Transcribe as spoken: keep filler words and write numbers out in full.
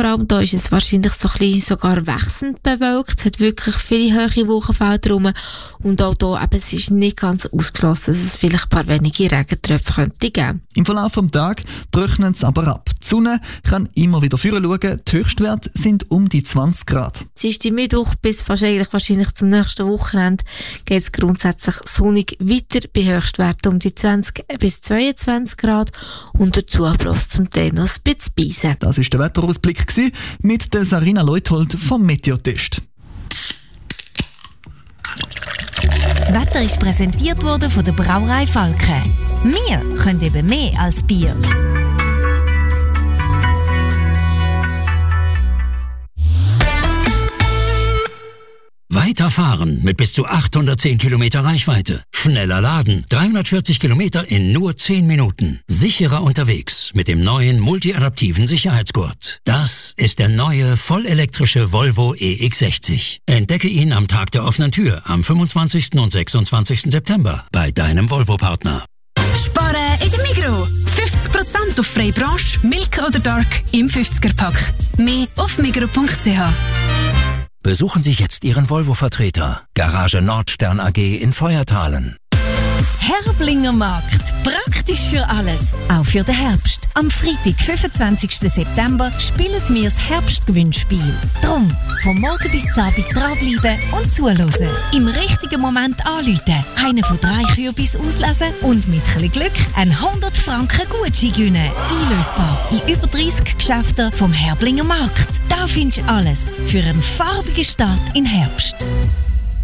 vor allem da ist es wahrscheinlich so ein bisschen sogar wechselnd bewölkt. Es hat wirklich viele hohe Wolkenfelder rum. Und auch hier eben, es ist nicht ganz ausgeschlossen, dass es vielleicht ein paar wenige Regentröpfe könnte geben. Im Verlauf des Tages trocknet es aber ab. Die Sonne kann immer wieder vorne schauen. Die Höchstwerte sind um die zwanzig Grad. Dienstag Mittwoch bis fast eigentlich wahrscheinlich zum nächsten Wochenende geht es grundsätzlich sonnig weiter bei Höchstwerten um die zwanzig bis zweiundzwanzig Grad und dazu bloß zum Teil noch ein bisschen Beisen. Das war der Wetterausblick mit der Sarina Leuthold vom Meteotest. Das Wetter ist präsentiert worden von der Brauerei Falke. Wir können eben mehr als Bier. Weiterfahren mit bis zu achthundertzehn Kilometer Reichweite. Schneller laden. dreihundertvierzig Kilometer in nur zehn Minuten. Sicherer unterwegs mit dem neuen multiadaptiven Sicherheitsgurt. Das ist der neue vollelektrische Volvo E X sechzig. Entdecke ihn am Tag der offenen Tür am fünfundzwanzigsten und sechsundzwanzigsten September bei deinem Volvo-Partner. Sparen in der Migros. fünfzig Prozent auf Freie Branche, Milk oder Dark im fünfziger-Pack. Mehr auf migros punkt c h. Besuchen Sie jetzt Ihren Volvo-Vertreter. Garage Nordstern A G in Feuertalen. Herblinger Markt. Praktisch für alles. Auch für den Herbst. Am Freitag, fünfundzwanzigsten September, spielen wir das Herbstgewinnspiel. Drum, vom Morgen bis zum Abend dranbleiben und zuhören. Im richtigen Moment anrufen, einen von drei Kürbis auslesen und mit ein bisschen Glück einen hundert Franken Gutschein gewinnen. Einlösbar in über dreissig Geschäften vom Herblinger Markt. Da findest du alles für einen farbigen Start in Herbst.